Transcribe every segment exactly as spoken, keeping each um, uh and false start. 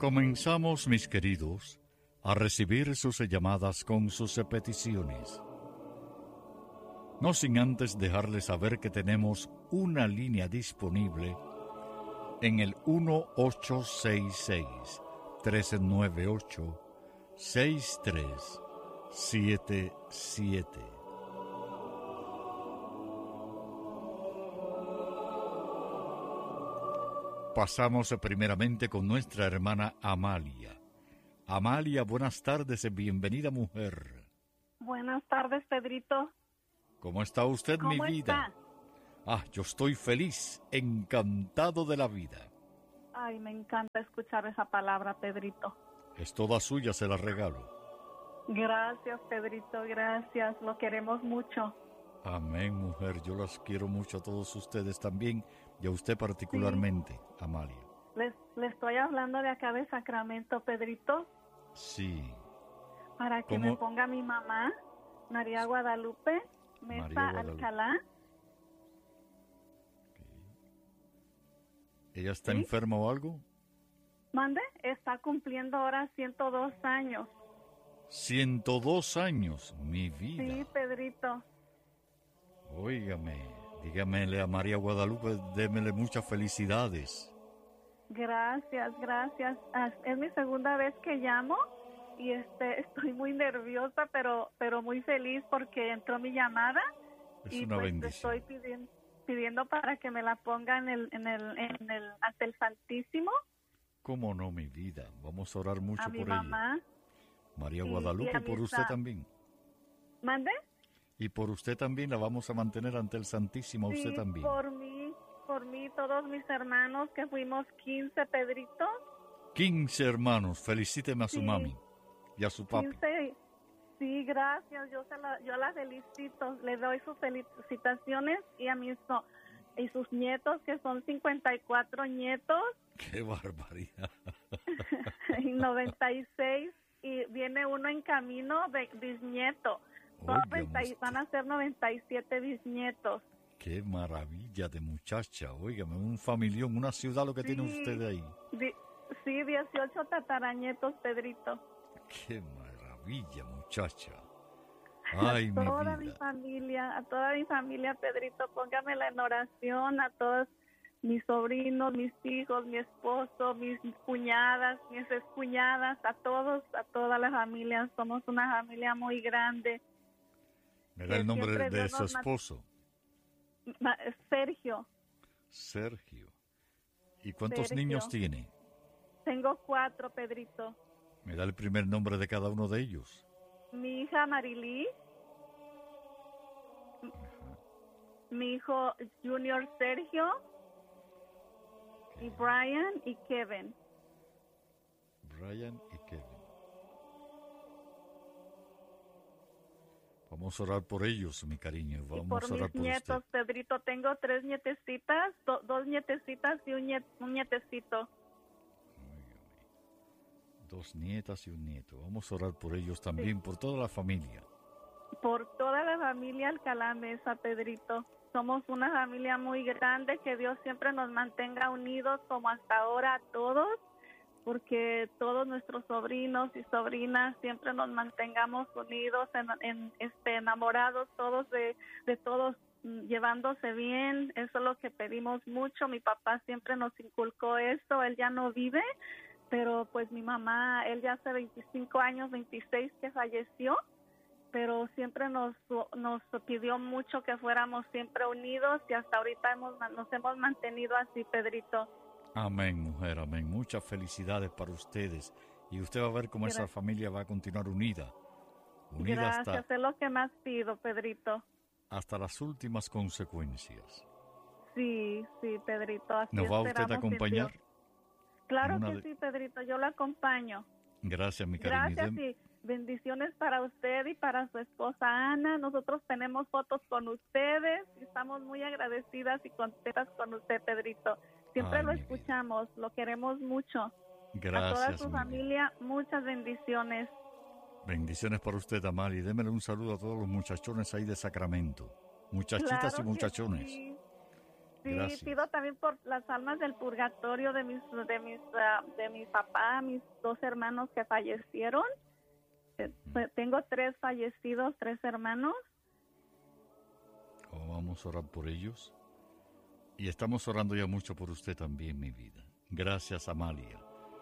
Comenzamos, mis queridos, a recibir sus llamadas con sus peticiones. No sin antes dejarles saber que tenemos una línea disponible en el uno ocho seis seis, tres nueve ocho, seis tres siete siete. Pasamos primeramente con nuestra hermana Amalia. Amalia, buenas tardes, bienvenida mujer. Buenas tardes, Pedrito. ¿Cómo está usted, mi ¿Cómo vida? está? Ah, yo estoy feliz, encantado de la vida. Ay, me encanta escuchar esa palabra, Pedrito. Es toda suya, se la regalo. Gracias, Pedrito, gracias. Lo queremos mucho. Amén, mujer. Yo las quiero mucho a todos ustedes también y a usted particularmente, sí. Amalia. Les, le estoy hablando de acá de Sacramento, Pedrito. Sí. Para que ¿Cómo? me ponga mi mamá, María Guadalupe Mesa María Guadalupe. Alcalá. Okay. ¿Ella está ¿Sí? enferma o algo? Mande, está cumpliendo ahora ciento dos años. ciento dos años, mi vida. Sí, Pedrito. Óigame, dígamele a María Guadalupe, démele muchas felicidades. Gracias, gracias. Es mi segunda vez que llamo y este estoy muy nerviosa, pero pero muy feliz porque entró mi llamada. Es y una pues bendición. estoy pidiendo, pidiendo para que me la ponga en el en el en el ante el Santísimo. ¿Cómo no, mi vida? Vamos a orar mucho A mi por mamá. ella. María Y- Guadalupe, y a mi por usted sa- también. ¿Mande? Y por usted también la vamos a mantener ante el Santísimo, a Sí, usted también. por mí, por mí, todos mis hermanos que fuimos quince, Pedrito. quince hermanos, felicíteme a su Sí. mami y a su papi. quince. Sí, gracias. Yo se la, yo la felicito. Le doy sus felicitaciones y a mis no- y sus nietos que son cincuenta y cuatro nietos ¡Qué barbaridad! y noventa y seis y viene uno en camino de bisnieto. Son Oiga, noventa y- usted. van a ser noventa y siete bisnietos. ¡Qué maravilla de muchacha! Óigame, un familión, una ciudad lo que tiene Sí. usted ahí. Di- sí, dieciocho tataranietos, Pedrito. ¡Qué maravilla, muchacha! ¡Ay, mi Toda mi vida! familia, a toda mi familia, Pedrito, póngamela en oración, a todos mis sobrinos, mis hijos, mi esposo, mis cuñadas, mis excuñadas, a todos, a toda la familia. Somos una familia muy grande. Me da que el nombre siempre de Dios su nos ma- esposo, Ma- Sergio, Sergio. ¿Y cuántos Sergio. niños tiene? tengo cuatro, Pedrito. Me da el primer nombre de cada uno de ellos. Mi hija Marilí, mi hijo Junior Sergio, y Brian y Kevin. Brian y Kevin. Vamos a orar por ellos, mi cariño. Y Vamos por a orar mis por nietos, usted. Pedrito, tengo tres nietecitas, do- dos nietecitas y un, niet- un nietecito. Óigame. Dos nietas y un nieto. Vamos a orar por ellos también, por toda la familia. Por toda la familia Alcalá Mesa, Pedrito. Somos una familia muy grande, que Dios siempre nos mantenga unidos como hasta ahora a todos, porque todos nuestros sobrinos y sobrinas siempre nos mantengamos unidos, en, en, este, enamorados todos de, de todos, mm, llevándose bien. Eso es lo que pedimos mucho. Mi papá siempre nos inculcó eso. Él ya no vive, pero pues mi mamá, él ya hace veinticinco años, veintiséis que falleció, pero siempre nos nos pidió mucho que fuéramos siempre unidos y hasta ahorita hemos, nos hemos mantenido así, Pedrito. Amén, mujer, amén. Muchas felicidades para ustedes. Y usted va a ver cómo esa Gracias. familia va a continuar unida. Unida Gracias, hasta, es lo que más pido, Pedrito. hasta las últimas consecuencias. Sí, sí, Pedrito. Así ¿Nos va usted a esperamos en acompañar? Dios. Claro en una que de- sí, Pedrito, yo lo acompaño. Gracias, mi cariño. Gracias Dem- y bendiciones para usted y para su esposa Ana. Nosotros tenemos fotos con ustedes y estamos muy agradecidas y contentas con usted, Pedrito. Siempre Ay, lo mi vida. escuchamos, lo queremos mucho. A toda Gracias, su mi vida. familia, muchas bendiciones. Bendiciones para usted, Amali. Démele un saludo a todos los muchachones ahí de Sacramento. Muchachitas Claro y que muchachones. sí. Sí, Gracias. pido también por las almas del purgatorio de mis de mis uh, de mi papá, mis dos hermanos que fallecieron. Eh, Tengo tres fallecidos, tres hermanos. Oh, vamos a orar por ellos. Y estamos orando ya mucho por usted también, mi vida. Gracias, Amalia.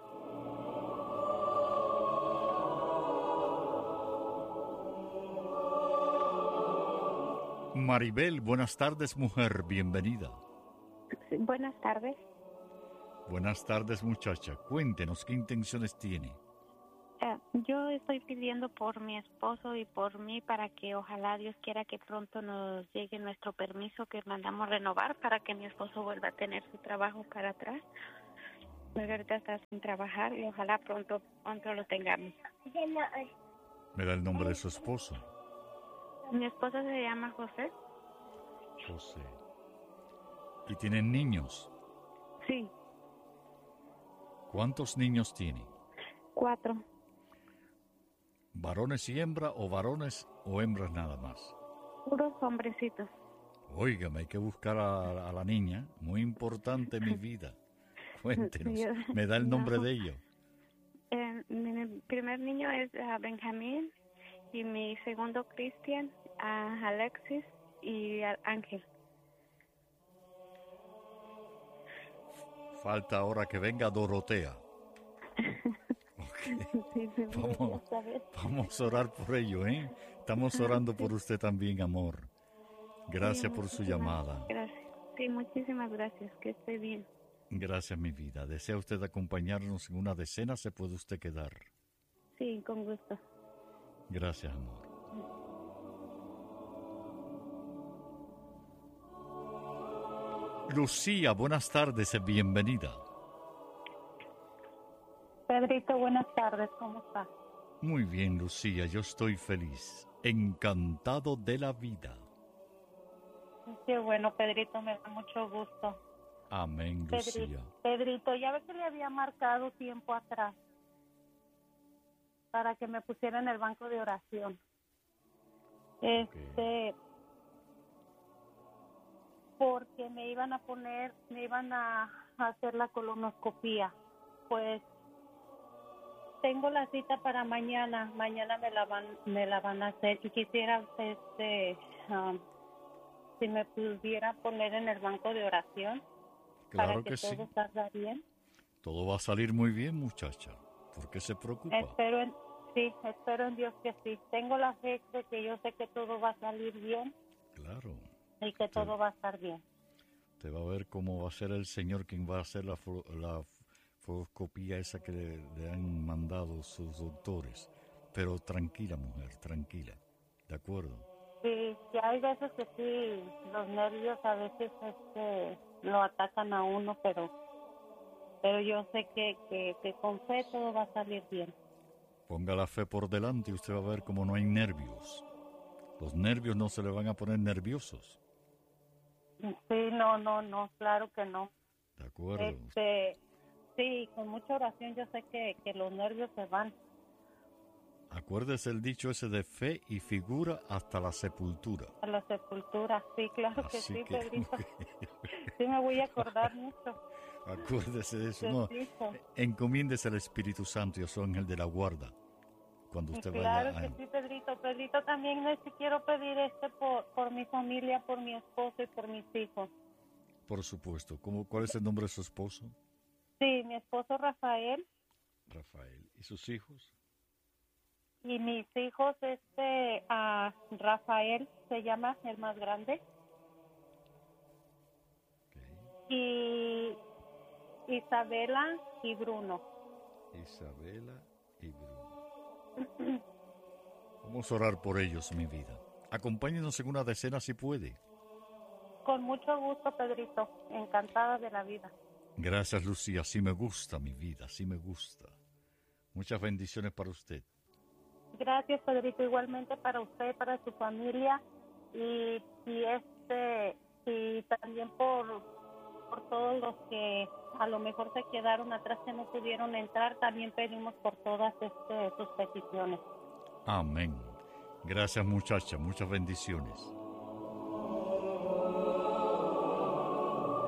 Maribel, buenas tardes, mujer, bienvenida. Sí, buenas tardes. Buenas tardes, muchacha. Cuéntenos qué intenciones tiene. Eh, yo estoy pidiendo por mi esposo y por mí para que ojalá Dios quiera que pronto nos llegue nuestro permiso que mandamos renovar para que mi esposo vuelva a tener su trabajo para atrás. Porque ahorita está sin trabajar y ojalá pronto, pronto lo tengamos. ¿Me da el nombre de su esposo? Mi esposo se llama José. José. ¿Y tienen niños? Sí, ¿Cuántos niños tiene? cuatro. ¿Varones y hembras o varones o hembras nada más? Puros hombrecitos. Óigame, hay que buscar a, a la niña. Muy importante en mi vida. Cuéntenos. Sí, ¿Me da el nombre no. de ellos? Eh, mi primer niño es uh, Benjamín y mi segundo Cristian, uh, Alexis y uh, Ángel. Falta ahora que venga Dorotea. Okay. Sí, sí, Vamos, vamos a orar por ello, ¿eh? Estamos orando por usted también, amor. Gracias sí, por su llamada. Gracias. Sí, muchísimas gracias. Que esté bien. Gracias, mi vida. ¿Desea usted acompañarnos en una decena? ¿Se puede usted quedar? Sí, con gusto. Gracias, amor. Lucía, buenas tardes, bienvenida. Pedrito, buenas tardes, ¿cómo estás? Muy bien, Lucía, yo estoy feliz, encantado de la vida. Qué bueno, Pedrito, me da mucho gusto. Amén, Lucía. Pedrito, Pedrito, ya ves que le había marcado tiempo atrás para que me pusiera en el banco de oración. Este, porque me iban a poner, me iban a hacer la colonoscopía. Pues tengo la cita para mañana, mañana me la van, me la van a hacer y quisiera, este, um, si me pudiera poner en el banco de oración. Claro para que, que todo sí. salga bien. Todo va a salir muy bien, muchacha. ¿Por qué se preocupa? Espero en, sí, espero en Dios que sí. Tengo la fe de que yo sé que todo va a salir bien. Claro. Y que todo va a estar bien. Te va a ver cómo va a ser el Señor quien va a hacer la, la fotoscopía esa que le, le han mandado sus doctores. Pero tranquila, mujer, tranquila. ¿De acuerdo? Sí, sí, hay veces que sí, los nervios a veces este, lo atacan a uno, pero pero yo sé que, que, que con fe todo va a salir bien. Ponga la fe por delante y usted va a ver cómo no hay nervios. Los nervios no se le van a poner nerviosos. Sí, no, no, no, claro que no. De acuerdo. Este, sí, con mucha oración yo sé que, que los nervios se van. Acuérdese el dicho ese de fe y figura hasta la sepultura. A la sepultura, sí, claro que Así sí, que, Pedrito. Sí, me voy a acordar mucho. Acuérdese de eso. No, encomiéndese al Espíritu Santo y a su ángel de la guarda. Cuando usted claro vaya a... que sí, Pedrito. Pedrito, también este, quiero pedir este por, por mi familia, por mi esposo y por mis hijos. Por supuesto. ¿Cómo, ¿Cuál es el nombre de su esposo? Sí, mi esposo Rafael. Rafael. ¿Y sus hijos? Y mis hijos, este, uh, Rafael se llama, el más grande. Okay. Y Isabela y Bruno. Isabela y Bruno. Vamos a orar por ellos, mi vida. Acompáñenos en una decena si puede. Con mucho gusto, Pedrito. Encantada de la vida. Gracias, Lucía. Sí me gusta, mi vida. Sí me gusta. Muchas bendiciones para usted. Gracias, Pedrito, igualmente para usted, para su familia y, y este y también por, por todos los que a lo mejor se quedaron atrás que no pudieron entrar, también pedimos por todas este, sus peticiones. Amén. Gracias, muchacha, muchas bendiciones.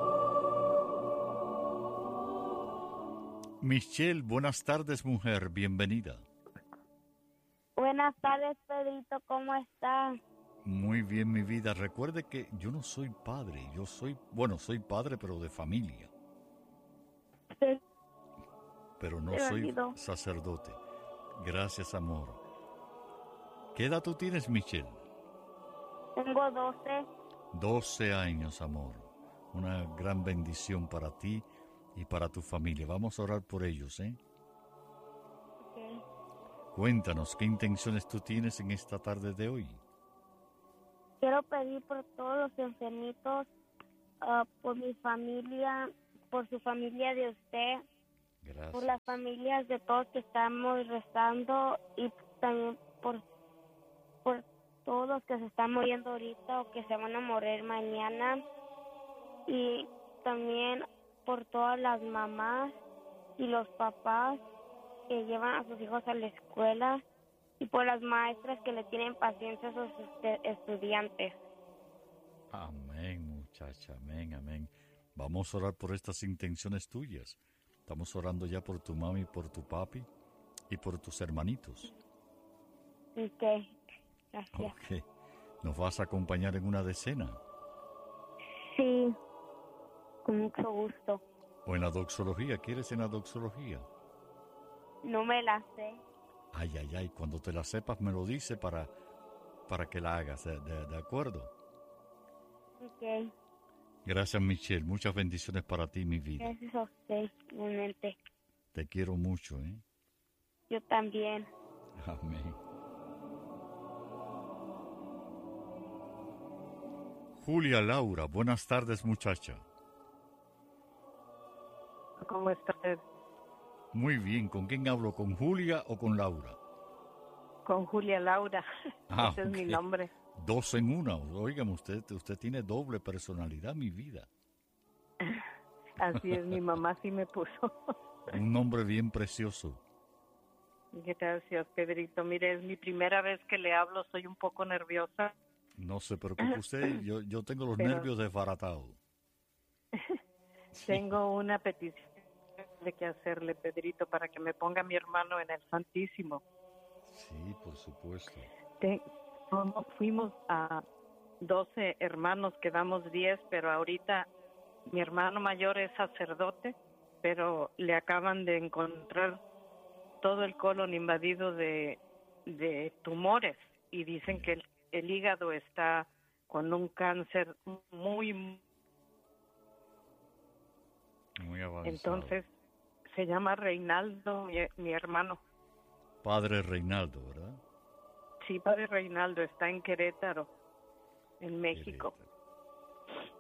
Michelle, buenas tardes, mujer, bienvenida. Buenas tardes, Pedrito, ¿cómo está? Muy bien, mi vida. Recuerde que yo no soy padre, yo soy, bueno, soy padre, pero de familia. Sí. Pero no Se me soy olvidó. sacerdote. Gracias, amor. ¿Qué edad tú tienes, Michelle? Tengo doce. doce años, amor. Una gran bendición para ti y para tu familia. Vamos a orar por ellos, ¿eh? Okay. Cuéntanos, ¿qué intenciones tú tienes en esta tarde de hoy? Quiero pedir por todos los enfermitos, ah, por mi familia, por su familia de usted, Gracias. por las familias de todos que estamos rezando y también por, por todos los que se están muriendo ahorita o que se van a morir mañana. Y también por todas las mamás y los papás que llevan a sus hijos a la escuela y por las maestras que le tienen paciencia a sus este, estudiantes. Amén, muchacha, amén, amén. Vamos a orar por estas intenciones tuyas. Estamos orando ya por tu mami, por tu papi y por tus hermanitos. Ok, gracias. Ok. ¿Nos vas a acompañar en una decena? Sí, con mucho gusto. ¿O en la doxología? ¿Quieres en la doxología? No me la sé. Ay, ay, ay, cuando te la sepas me lo dice para, para que la hagas, ¿de, de, de acuerdo? Ok, Gracias, Michelle. Muchas bendiciones para ti, mi vida. gracias a usted, igualmente. Te quiero mucho, ¿eh? Yo también. Amén. Julia Laura, buenas tardes, muchacha. ¿Cómo está usted? Muy bien, ¿con quién hablo? ¿Con Julia o con Laura? Con Julia Laura. Ah, Ese es mi ok. nombre. Dos en una. Óigame, usted, usted tiene doble personalidad, mi vida. Así es, mi mamá sí me puso. Un nombre bien precioso. Gracias, Pedrito. Mire, es mi primera vez que le hablo, soy un poco nerviosa. No se preocupe usted, yo, yo tengo los Pero- nervios desbaratados. Tengo una petición de que hacerle, Pedrito, para que me ponga mi hermano en el Santísimo. Sí, por supuesto. Te- somos- fuimos a doce hermanos, quedamos diez, pero ahorita mi hermano mayor es sacerdote, pero le acaban de encontrar todo el colon invadido de, de tumores y dicen que el, el hígado está con un cáncer muy... Muy avanzado. Entonces se llama Reinaldo, mi, mi hermano. Padre Reinaldo, ¿verdad? Sí, padre Reinaldo, está en Querétaro, en México. Querétaro.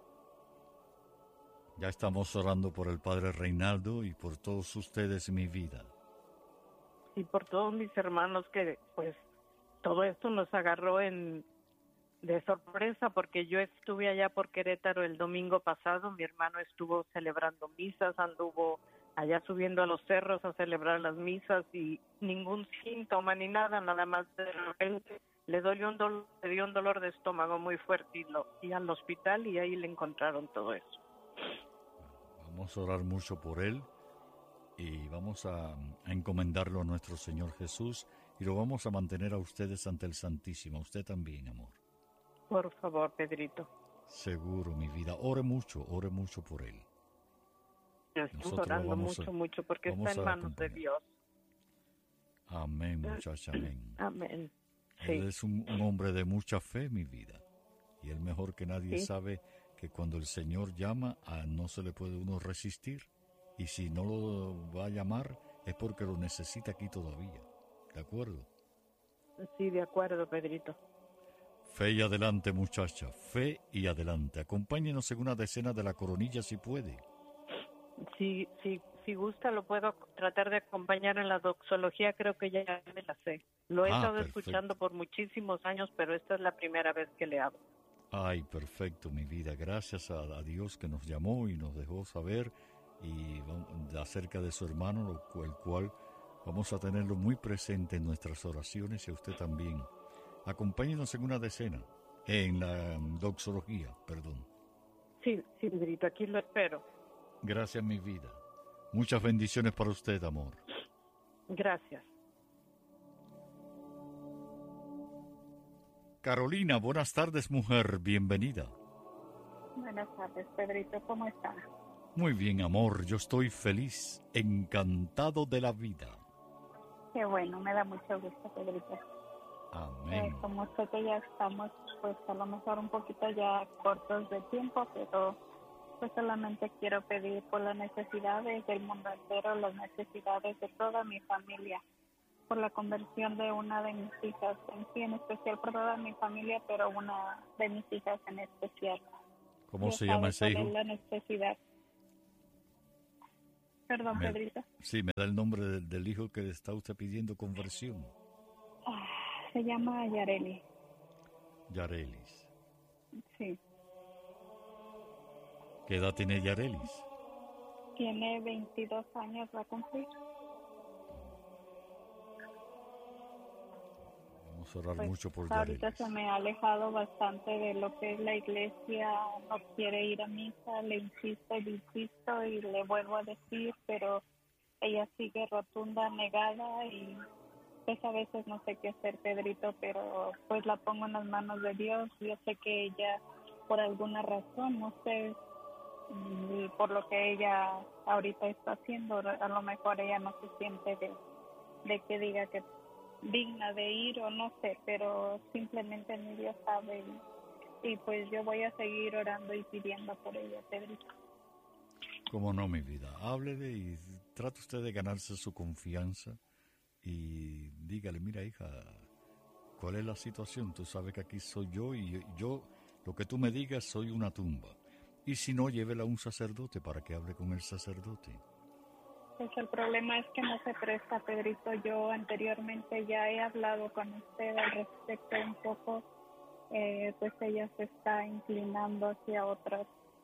Ya estamos orando por el Padre Reinaldo y por todos ustedes, mi vida. Y por todos mis hermanos que pues todo esto nos agarró en de sorpresa porque yo estuve allá por Querétaro el domingo pasado, mi hermano estuvo celebrando misas, anduvo allá subiendo a los cerros a celebrar las misas y ningún síntoma ni nada, nada más de repente le dolió un dolor, le dio un dolor de estómago muy fuerte y, lo, y al hospital y ahí le encontraron todo eso. Vamos a orar mucho por él y vamos a, a encomendarlo a nuestro Señor Jesús y lo vamos a mantener a ustedes ante el Santísimo. Usted también, amor. Por favor, Pedrito. Seguro, mi vida. Ore mucho, ore mucho por él. Estamos Nosotros orando vamos a- mucho, mucho porque vamos está en a manos de acompañar. Dios. Amén, muchacha, amén. Amén. Él Sí. es un, un hombre de mucha fe, mi vida. Y él mejor que nadie Sí. sabe que cuando el Señor llama, a no se le puede uno resistir. Y si no lo va a llamar, es porque lo necesita aquí todavía. ¿De acuerdo? Sí, de acuerdo, Pedrito. Fe y adelante, muchacha. Fe y adelante. Acompáñenos en una decena de la coronilla si puede. Si, si, si gusta, lo puedo tratar de acompañar en la doxología, creo que ya me la sé. Lo he Ah, estado perfecto. escuchando por muchísimos años, pero esta es la primera vez que le hablo. Ay, perfecto, mi vida. Gracias a, a Dios que nos llamó y nos dejó saber y vam- acerca de su hermano, lo cu- el cual vamos a tenerlo muy presente en nuestras oraciones y a usted también. Acompáñenos en una decena, en la mm, doxología, perdón. Sí, sí, Pedrito, aquí lo espero. Gracias, mi vida. Muchas bendiciones para usted, amor. Gracias. Carolina, buenas tardes, mujer. Bienvenida. Buenas tardes, Pedrito. ¿Cómo está? Muy bien, amor. Yo estoy feliz, encantado de la vida. Qué bueno, me da mucho gusto, Pedrito. Amén. Eh, como sé que ya estamos, pues a lo mejor un poquito ya cortos de tiempo, pero pues solamente quiero pedir por las necesidades del mundo entero, las necesidades de toda mi familia, por la conversión de una de mis hijas, en sí en especial por toda mi familia, pero una de mis hijas en especial. ¿Cómo Dios se llama sabe ese cuál hijo? es la necesidad. Perdón, Me- Pedrito. Sí, me da el nombre del, del hijo que está usted pidiendo conversión. Ah, se llama Yareli. Yarelis. Sí. ¿Qué edad tiene Yarelis? Tiene veintidós años, va a cumplir. Vamos a orar Pues, mucho por ahorita Yarelis. se me ha alejado bastante de lo que es la iglesia, no quiere ir a misa, le insisto y le insisto y le vuelvo a decir, pero ella sigue rotunda, negada y pues a veces no sé qué hacer, Pedrito, pero pues la pongo en las manos de Dios. Yo sé que ella, por alguna razón, no sé, y por lo que ella ahorita está haciendo, a lo mejor ella no se siente de, de que diga que digna de ir o no sé, pero simplemente mi Dios sabe y, y pues yo voy a seguir orando y pidiendo por ella, Pedrito. Cómo no, mi vida. Háblele y trate usted de ganarse su confianza y dígale, mira, hija, ¿cuál es la situación? Tú sabes que aquí soy yo y yo, lo que tú me digas, soy una tumba. Y si no, llévela a un sacerdote para que hable con el sacerdote. Pues el problema es que no se presta, Pedrito. Yo anteriormente ya he hablado con usted al respecto un poco, eh, pues ella se está inclinando hacia otras,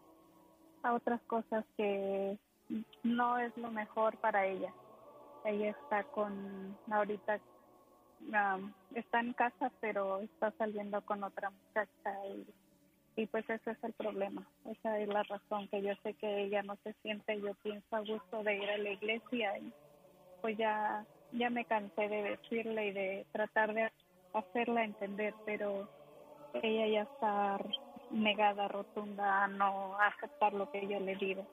a otras cosas que no es lo mejor para ella. Ella está con, ahorita um, está en casa, pero está saliendo con otra muchacha y Y pues ese es el problema, esa es la razón, que yo sé que ella no se siente, yo pienso a gusto de ir a la iglesia y pues ya, ya me cansé de decirle y de tratar de hacerla entender, pero ella ya está negada, rotunda a no aceptar lo que yo le digo.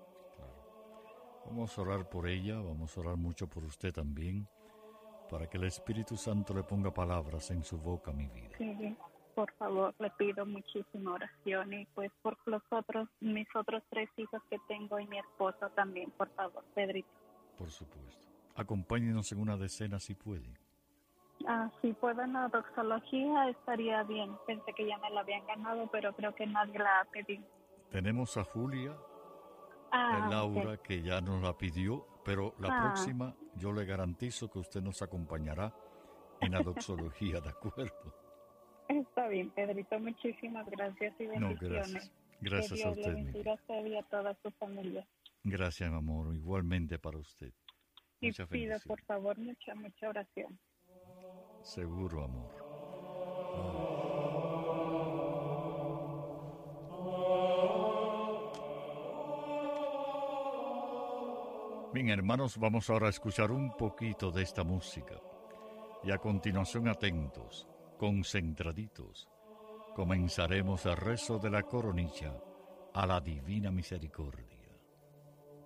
Claro. Vamos a orar por ella, vamos a orar mucho por usted también, para que el Espíritu Santo le ponga palabras en su boca, mi vida. Sí, por favor, le pido muchísima oración y pues por los otros, mis otros tres hijos que tengo y mi esposo también, por favor, Pedrito. Por supuesto. Acompáñenos en una decena si puede. Ah, si puedo en la doxología estaría bien. Pensé que ya me la habían ganado, pero creo que nadie la ha pedido. Tenemos a Julia, Ah, a Laura, ok. que ya nos la pidió, pero la Ah. próxima yo le garantizo que usted nos acompañará en la doxología, ¿de acuerdo? Está bien, Pedrito. Muchísimas gracias y No, bendiciones. gracias. Gracias que a Dios usted, le mi bendiga vida. a usted y a toda su familia. Gracias, mi amor. Igualmente para usted. Y Muchas pido, bendiciones. por favor, mucha, mucha oración. Seguro, amor. Bien, hermanos, vamos ahora a escuchar un poquito de esta música. Y a continuación, atentos, concentraditos, comenzaremos el rezo de la coronilla a la Divina Misericordia.